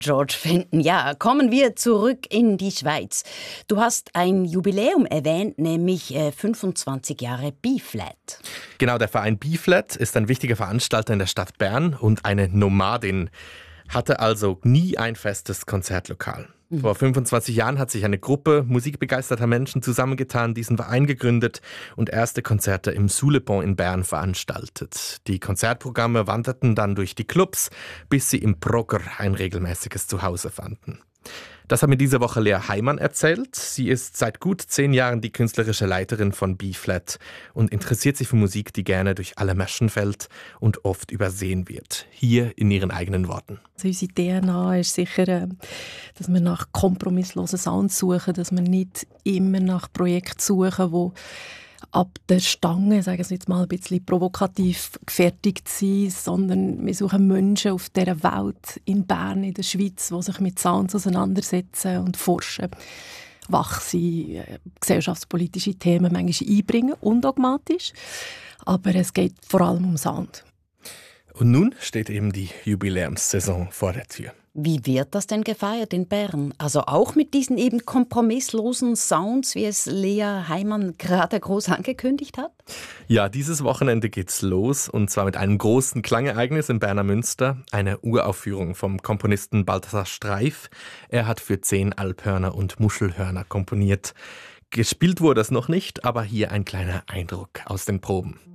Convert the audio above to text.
George Fenton. Ja, kommen wir zurück in die Schweiz. Du hast ein Jubiläum erwähnt, nämlich 25 Jahre B-Flat. Genau, der Verein B-Flat ist ein wichtiger Veranstalter in der Stadt Bern und eine Nomadin. Hatte also nie ein festes Konzertlokal. Vor 25 Jahren hat sich eine Gruppe musikbegeisterter Menschen zusammengetan, diesen Verein gegründet und erste Konzerte im Soulepont in Bern veranstaltet. Die Konzertprogramme wanderten dann durch die Clubs, bis sie im Progr ein regelmäßiges Zuhause fanden. Das hat mir diese Woche Lea Heimann erzählt. Sie ist seit gut 10 Jahren die künstlerische Leiterin von B-Flat und interessiert sich für Musik, die gerne durch alle Maschen fällt und oft übersehen wird. Hier in ihren eigenen Worten. Also unsere DNA ist sicher, dass wir nach kompromisslosen Sounds suchen, dass wir nicht immer nach Projekten suchen, die ab der Stange, sagen wir jetzt mal ein bisschen provokativ gefertigt sind, sondern wir suchen Menschen auf dieser Welt, in Bern, in der Schweiz, die sich mit Sounds auseinandersetzen und forschen, wach sind, gesellschaftspolitische Themen manchmal einbringen, undogmatisch, aber es geht vor allem um Sound. Und nun steht eben die Jubiläumssaison vor der Tür. Wie wird das denn gefeiert in Bern? Also auch mit diesen eben kompromisslosen Sounds, wie es Lea Heimann gerade groß angekündigt hat? Ja, dieses Wochenende geht's los und zwar mit einem großen Klangereignis im Berner Münster, eine Uraufführung vom Komponisten Balthasar Streif. Er hat für 10 Alphörner und Muschelhörner komponiert. Gespielt wurde es noch nicht, aber hier ein kleiner Eindruck aus den Proben.